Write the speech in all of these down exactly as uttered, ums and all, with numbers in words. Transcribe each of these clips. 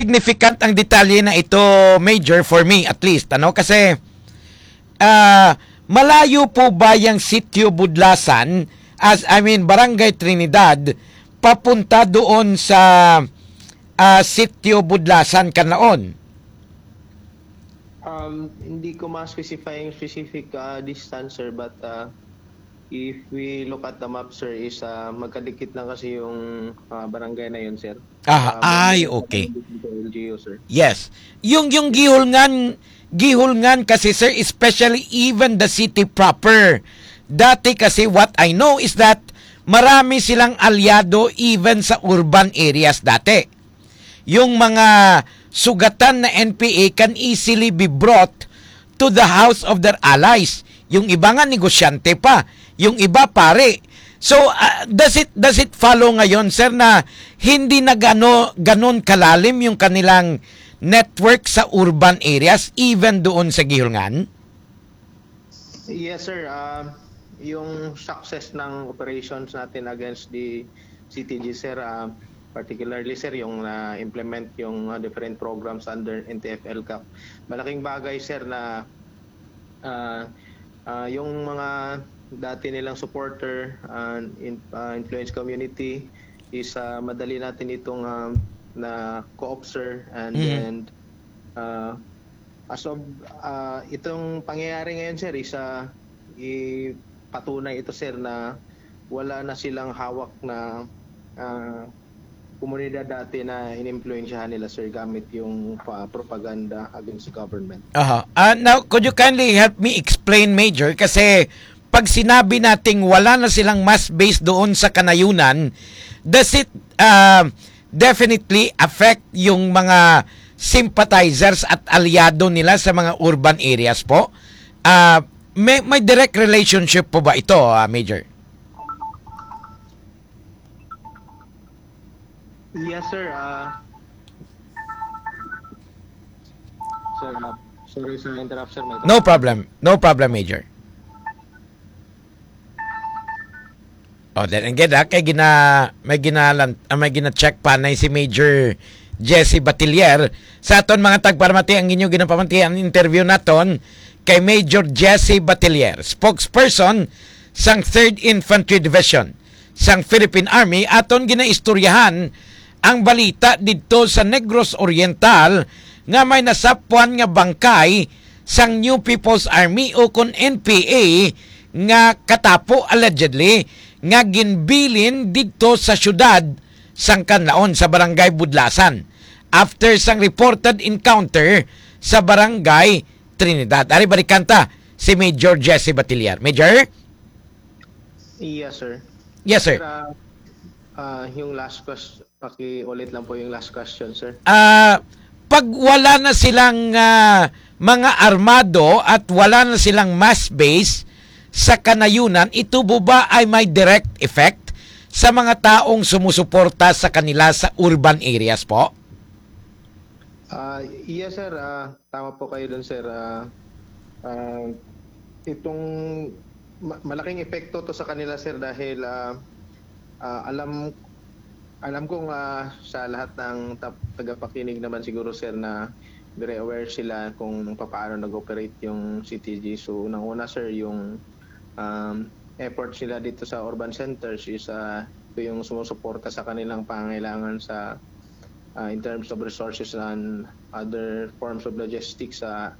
significant ang detalye na ito, Major, for me at least, ano? Kasi uh, malayo po ba yung Sitio Budlasan, as I mean Barangay Trinidad, papunta doon sa uh, Sitio Budlasan Kanaon? Um, hindi ko ma-specify yung specific uh, distance, sir, but uh, if we look at the map, sir, is uh, magkadikit lang kasi yung uh, barangay na yun, sir. Ah, uh, ay, okay. L G U, sir. Yes. Yung yung gihulngan, gihulngan kasi, sir, especially even the city proper. Dati kasi what I know is that marami silang alyado even sa urban areas dati. Yung mga sugatan na N P A can easily be brought to the house of their allies. Yung iba nga negosyante pa, yung iba pare. So uh, does it does it follow ngayon, sir, na hindi na gano, ganon kalalim yung kanilang network sa urban areas even doon sa Gihulngan? Yes, sir. Uh, yung success ng operations natin against the C T G, sir, uh, particularly, sir, yung na-implement uh, yung uh, different programs under N T F L C A P. Malaking bagay, sir, na uh, uh, yung mga dati nilang supporter, uh, in, uh, influence community, is uh, madali natin itong uh, na co-op, sir, and mm-hmm. then uh, as of uh, itong pangyayari ngayon, sir, is uh, ipatunay ito, sir, na wala na silang hawak na uh, komunidad dati na inimpluwensyahan nila, sir, gamit yung uh, propaganda against the government. Uh-huh. Uh, now, could you kindly help me explain, Major? Kasi pag sinabi nating wala na silang mass base doon sa Kanayunan, does it uh, definitely affect yung mga sympathizers at alyado nila sa mga urban areas po? Uh, may, may direct relationship po ba ito, uh, Major? Yes, sir. Uh, sir, uh, sorry sir, interrupt, sir. No problem. No problem, Major. Oh, then again, ha, kay gina may ginalan uh, may gina-check pa na si Major Jesse Batilier sa aton mga tagparmati ang inyo ginapamanti ang interview naton kay Major Jesse Batilier, spokesperson sang third Infantry Division sang Philippine Army. Aton ginaistoryahan ang balita dito sa Negros Oriental nga may nasapuan nga bangkay sang New People's Army o kon N P A nga katapo allegedly nga ginbilin dito sa syudad sang Kanlaon sa Barangay Budlasan after sang reported encounter sa Barangay Trinidad. Ari barikanta si Major Jesse Batilier. Major? Yes, sir. Yes, sir. Uh, uh, yung last question, paki-ulit lang po yung last question, sir. Ah, uh, pag wala na silang uh, mga armado at wala na silang mass base sa Kanayunan, ito ba ay may direct effect sa mga taong sumusuporta sa kanila sa urban areas po? Uh, yes, sir. Uh, tama po kayo dun, sir. Uh, uh, itong ma- malaking epekto to sa kanila, sir, dahil uh, uh, alam alam kong uh, sa lahat ng tap- tagapakinig naman siguro, sir, na very aware sila kung paano nag-operate yung C T G. So, unang-una, sir, yung um, effort sila dito sa urban centers is uh, ito yung sumusuporta sa kanilang pangailangan sa uh, in terms of resources and other forms of logistics sa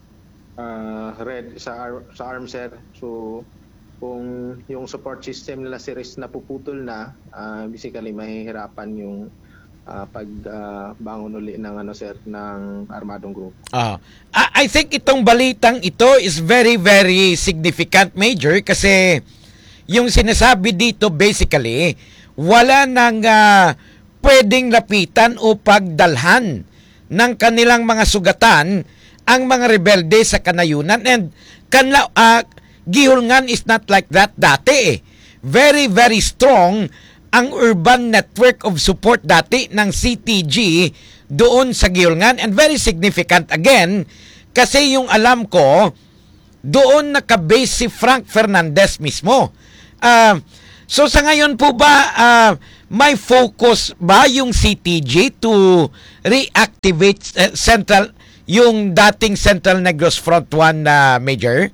uh, red sa ar- sa arms, sir. So kung yung support system nila, sir, is napuputol na, uh, basically mahihirapan yung uh, pagbangon uh, uli ng ano, sir, ng armadong group. Uh, I think itong balitang ito is very very significant, Major, kasi yung sinasabi dito basically wala nang uh, pwedeng lapitan o pagdalhan ng kanilang mga sugatan ang mga rebelde sa Kanayunan, and kanla uh, Gihulngan is not like that dati eh. Very very strong ang urban network of support dati ng C T G doon sa Gihulngan, and very significant again kasi yung alam ko doon nakabase si Frank Fernandez mismo. Uh, so sa ngayon po ba uh, may focus ba yung C T G to reactivate uh, central yung dating Central Negros Front one na Major?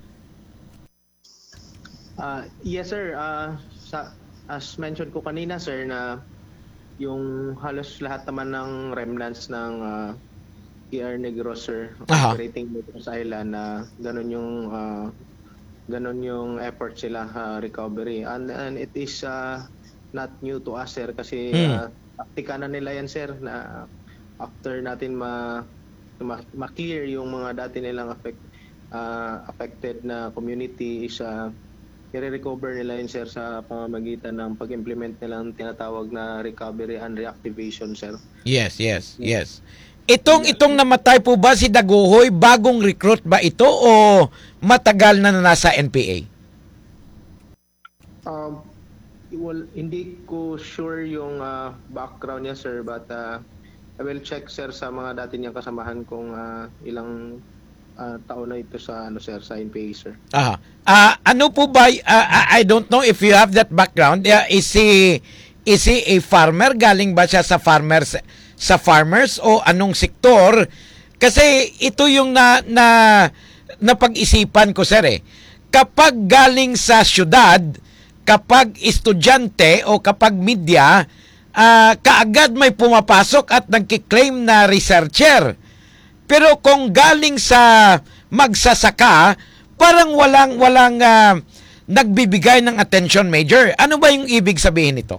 Uh, yes sir, uh, sa, as mentioned ko kanina sir na yung halos lahat naman ng remnants ng uh, E R Negros sir, Aha. operating Negros Island na ganun yung uh, ganun yung effort sila uh, recovery and, and it is uh, not new to us sir kasi Hmm. uh, taktika na nila yan sir na after natin ma ma- ma-clear yung mga dati nilang affect, uh, affected na community is uh, i-recover nila yun sir sa pamamagitan ng pag-implement nilang tinatawag na recovery and reactivation sir. Yes, yes, yes. Itong itong namatay po ba si Daguhoy, bagong recruit ba ito o matagal na nasa N P A? Um, well, hindi ko sure yung uh, background niya sir but uh, I will check sir sa mga dati niyang kasamahan kung uh, ilang uh, taon na ito sa ano sir sa N P A sir. Aha. Ah, ano po ba ah, I don't know if you have that background. Uh, is he is he a farmer? Galing ba siya sa farmers sa farmers o anong sektor? Kasi ito yung na na napag-isipan ko sir eh. Kapag galing sa syudad, kapag estudyante o kapag media, ah, kaagad may pumapasok at nagki-claim na researcher. Pero kung galing sa magsasaka, parang walang walang ah, nagbibigay ng attention, Major. Ano ba yung ibig sabihin nito?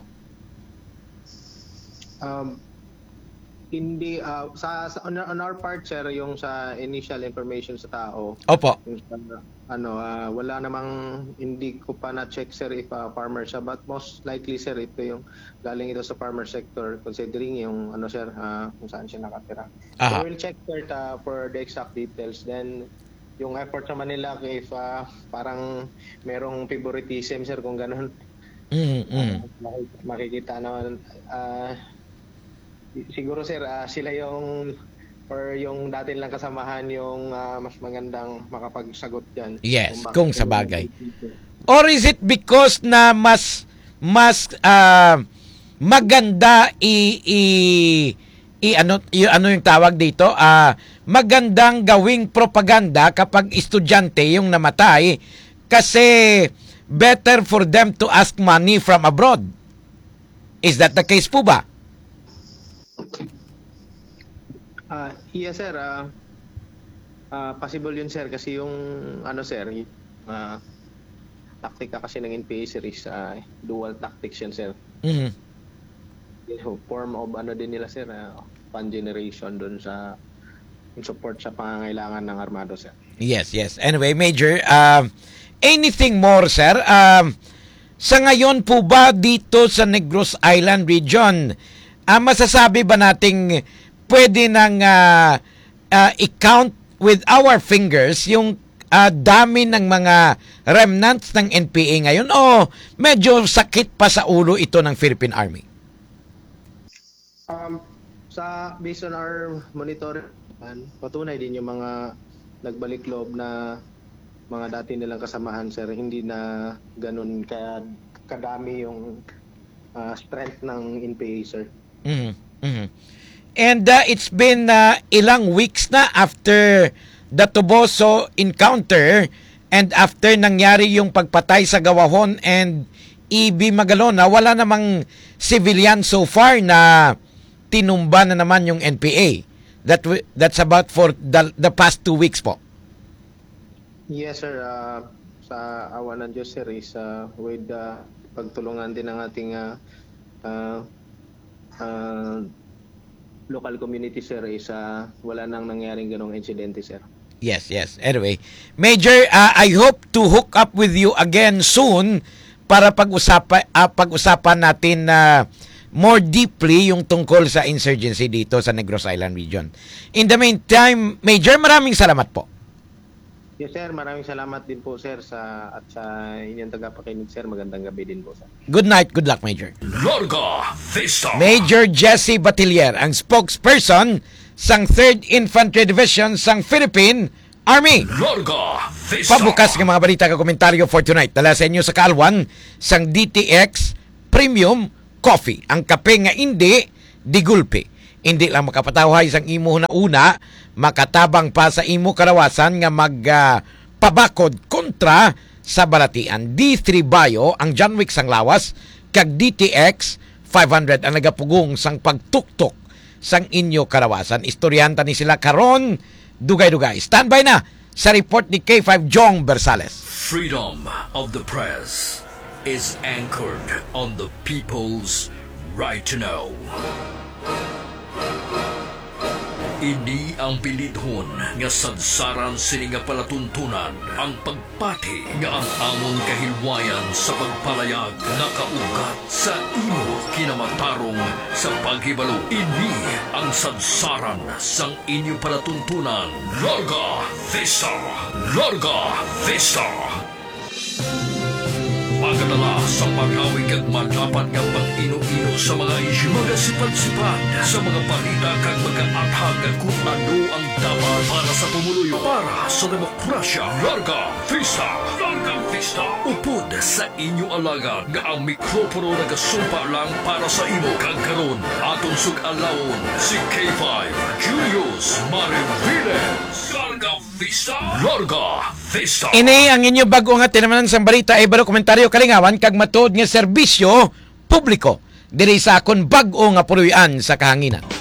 Um, hindi uh, sa, sa on, on our part sir yung sa initial information sa tao Opo. yung sa, ano uh, wala namang hindi ko pa na check sir if uh, farmer siya but most likely sir ito yung galing ito sa farmer sector considering yung ano sir uh, kung saan siya nakatira. Aha. So we'll check sir ta, for the exact details then yung effort naman nila if uh, parang merong favoritism sir kung ganun. Mm, mm. Uh, makikita naman uh, siguro sir ah, sila yung or yung dati lang kasamahan yung ah, mas magandang makapagsagot diyan. Yes, kung sa bagay. Or is it because na mas mas ah, maganda i, i i ano y, ano yung tawag dito? Ah, magandang gawing propaganda kapag estudyante yung namatay kasi better for them to ask money from abroad. Is that the case po ba? Ah, yes sir. ah ah, possible yun sir kasi yung ano sir, ah taktika kasi ng N P A series ah, dual tactics yan sir. Mhm. Yung form of ano din nila sir, ah, fund generation dun sa yung support sa pangangailangan ng armado sir. Yes, yes. Anyway, Major, um, anything more, sir? Um, sa ngayon po ba dito sa Negros Island region, ah, masasabi ba nating pwede nang ah, ah, i-count with our fingers yung ah, dami ng mga remnants ng N P A ngayon o medyo sakit pa sa ulo ito ng Philippine Army? Um, sa based on our monitoring, patunay din yung mga nagbalik loob na mga dati nilang kasamahan sir, hindi na ganun ka kadami yung ah, strength ng N P A sir. Mhm. Mhm. And uh, it's been uh, ilang weeks na after the Toboso encounter and after nangyari yung pagpatay sa Gawahon and E B Magalona, wala namang civilian so far na tinumba na naman yung N P A. That w- that's about for the, the past two weeks po. Yes sir, Ah, sa awa ng Diyos sir is ah, with ah, pagtulungan din ng ating ah, ah, ah, local community sir is ah, wala nang nangyaring ganong insidente sir. Yes, yes. Anyway, Major, uh, I hope to hook up with you again soon para pag-usapan uh, pag-usapan natin na uh, more deeply yung tungkol sa insurgency dito sa Negros Island region. In the meantime, Major, maraming salamat po. Yes sir, maraming salamat din po sir sa at sa inyong tagapakinig sir. Magandang gabi din po sir. Good night, good luck, Major. Larga Vista. Major Jesse Batillier, ang spokesperson sang third Infantry Division sang Philippine Army. Larga Vista. Pabukas ng mga balita ka komentaryo for tonight. Dala sa inyo sa Kaalwan sang D T X Premium coffee. Ang kape nga hindi, digulpe. Hindi lang makapatawahay sang imo na una, makatabang pa sa imo karawasan nga magpabakod kontra sa balatian. D three Bio ang John Wick sang lawas, kag D T X five hundred ang nagapugong sang pagtuktok sang inyo karawasan. Istoryanta ni sila karon, dugay-dugay. Standby na sa report ni K five Jong Bersales. Freedom of the press is anchored on the people's right to know. Ini ang pilidhon nga sadsaran sini nga palatuntunan ang pagpati nga ang amon kahilwayan sa pagpalayag nakaugat sa imo kinamatarong sa paghibalo. Ini ang sadsaran sang inyo palatuntunan. Larga Vista! Larga Vista! Pagkatala sa paghawig at maglapat ng pag-ino-ino sa mga isyu, mga sipad-sipad sa mga balita kag mag-aathag kung ano ang dapat para sa pumuluyo, para sa demokrasya. Larga Vista! Larga Vista! Upod sa inyo alagad nga ang mikropono nagasumpa lang para sa imo. Kagkaroon aton sug-alawon si K five Julius Mariviles. Larga Vista! Larga Vista! Ini ang inyo bago nga tinamanan sa balita ay baro komentaryo kalingawan kag matuod nga serbisyo publiko diri sa akon bag-o nga puluyan sa kahanginan.